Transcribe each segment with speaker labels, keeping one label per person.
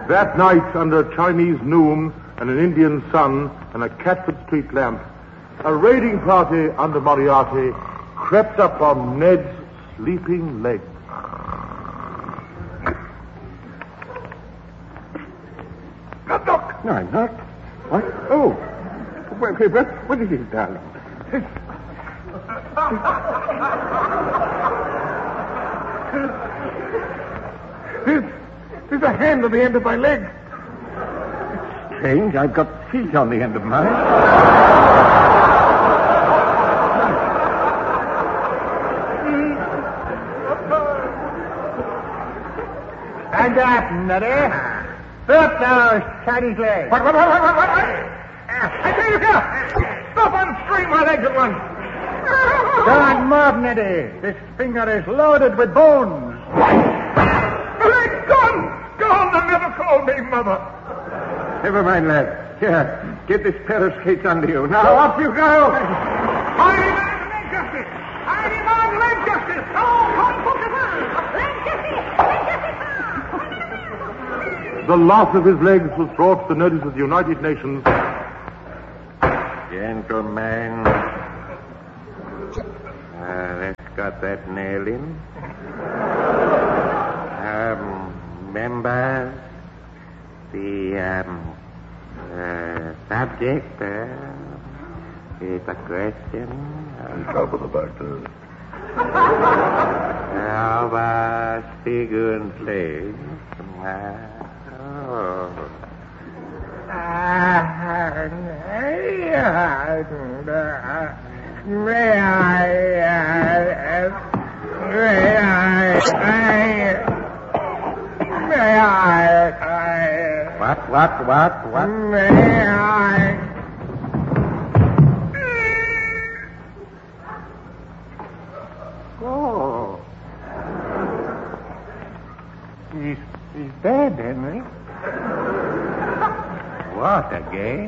Speaker 1: That night, under a Chinese noon and an Indian sun and a Catford Street lamp, a raiding party under Moriarty crept up on Ned's sleeping legs.
Speaker 2: Look! No, I'm not. What? Oh. What is it, darling? There's a hand on the end of my leg. It's strange. I've got feet on the end of mine.
Speaker 3: Stand up, Neddy. Stop those Chinese legs.
Speaker 2: What? I tell you, stop unscrewing my legs at once.
Speaker 3: Don't move, Neddy. This finger is loaded with bones.
Speaker 2: The leg's gone. Gone. They'll never call me Mother. Never mind, lad. Here, get this pair of skates under you. Now, off you go. Hiding on leg justice. Hiding on leg justice.
Speaker 1: The loss of his legs was brought to the notice of the United Nations.
Speaker 4: Gentlemen, let's got that nail in. Members, the subject is a question
Speaker 5: Top of the back there.
Speaker 4: of Stigun's legs. What?
Speaker 3: Oh. He's dead, Henry.
Speaker 4: What again?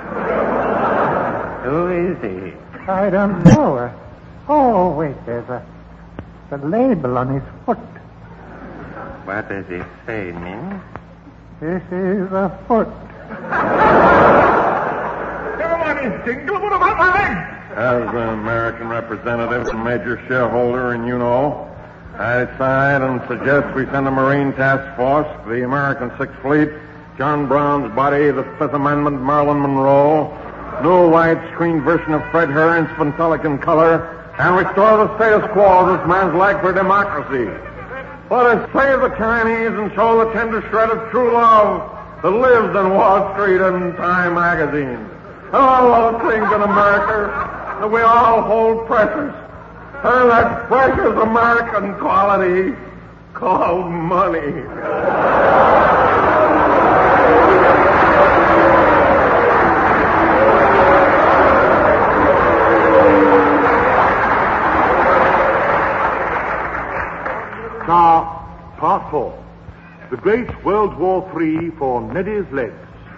Speaker 4: Who is he?
Speaker 3: I don't know. Oh, wait, there's a label on his foot.
Speaker 4: What does it say, Min?
Speaker 3: This is a foot.
Speaker 2: Never mind his jingle. What about my legs?
Speaker 5: As an American representative and major shareholder in I decide and suggest we send a Marine task force to the American Sixth Fleet, John Brown's body, the Fifth Amendment, Marilyn Monroe, new widescreen version of Fred Herring's Pantelican color, and restore the status quo of this man's leg for democracy. Let us save the Chinese and show the tender shred of true love that lives in Wall Street and Time magazine. And all those things in America that we all hold precious. And that precious American quality called money.
Speaker 1: Now, part 4. The Great World War III for Neddy's legs.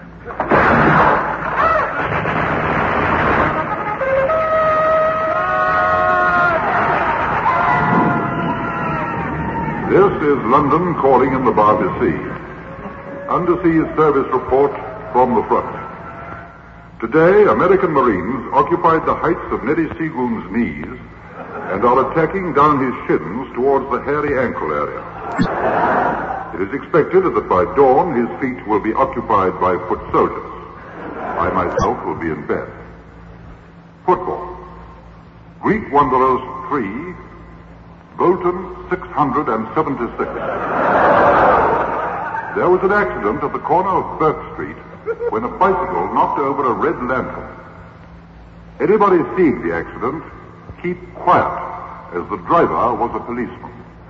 Speaker 5: This is London calling in the Barty Sea. Undersea service report from the front. Today, American Marines occupied the heights of Neddy Seagoon's knees and are attacking down his shins towards the hairy ankle area. It is expected that by dawn his feet will be occupied by foot soldiers. I myself will be in bed. Football. Greek Wanderers 3, Bolton 676. There was an accident at the corner of Burke Street when a bicycle knocked over a red lantern. Anybody seeing the accident, keep quiet, as the driver was a policeman.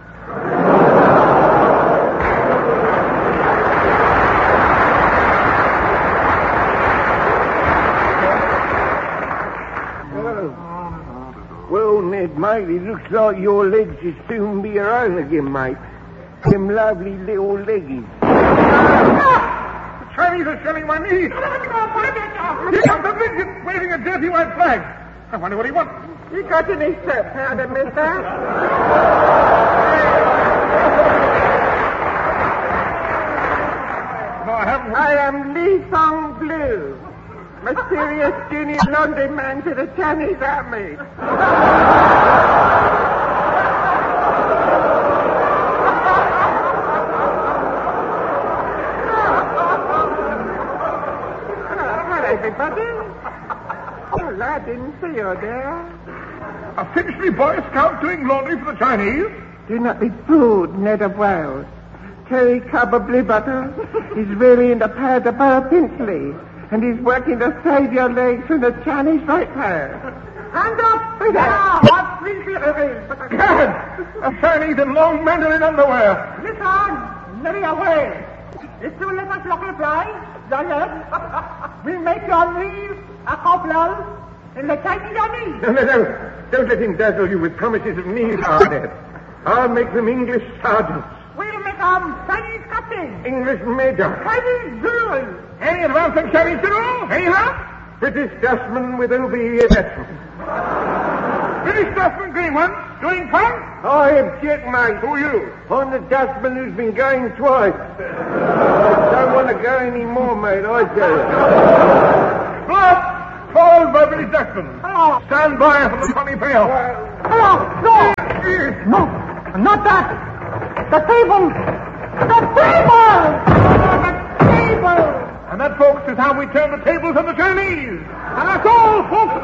Speaker 2: Well, Ned, mate, it looks like your legs will soon be your own again, mate. Them lovely little leggies.
Speaker 3: The Chinese are shelling my knees. Here comes a midget waving a dirty white flag. I wonder what he wants.
Speaker 6: You got any soap powder, mister?
Speaker 2: Bill. Mysterious skinny blondie man to the Chinese army. Hello, everybody. Well, I didn't see you there.
Speaker 3: A Finchley Boy Scout doing laundry for the Chinese?
Speaker 2: Do not be fooled, Ned of Wales. Terry Cobbleby Butter is really in the pad of Borough Finchley, and he's working to save your legs from the Chinese vampire.
Speaker 6: Hand up!
Speaker 2: Yeah.
Speaker 6: What Finchley it is?
Speaker 3: Gad! A Chinese in long mandarin underwear.
Speaker 6: Listen, let me away. If you let us look reply, Giant, we'll make your knees a couple in the Chinese army.
Speaker 2: No. Don't let him dazzle you with promises of knees, Ned. I'll make them English sergeants.
Speaker 6: We'll make them Chinese captains.
Speaker 2: English major.
Speaker 6: Chinese generals.
Speaker 3: Any advancing Chinese general? Any help?
Speaker 2: British dustman with OBE attachment.
Speaker 3: British dustman going once, going twice?
Speaker 2: I object, mate.
Speaker 3: Who are you?
Speaker 2: I'm the dustman who's been going twice. Don't want to go any more, mate, I tell you.
Speaker 3: Blood! Followed by British dustman.
Speaker 6: Hello.
Speaker 3: Stand by for the Tommy Pail.
Speaker 6: Hello. No. No, not that. The table. The table. The table.
Speaker 3: And that, folks, is how we turn the tables on the Chinese. And that's all, folks.